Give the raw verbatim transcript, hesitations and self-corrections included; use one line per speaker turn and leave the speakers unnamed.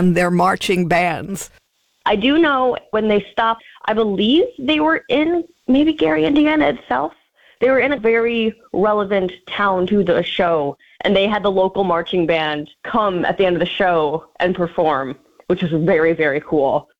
and their marching bands.
I do know when they stopped, I believe they were in maybe Gary, Indiana itself. They were in a very relevant town to the show, and they had the local marching band come at the end of the show and perform, which was very, very cool.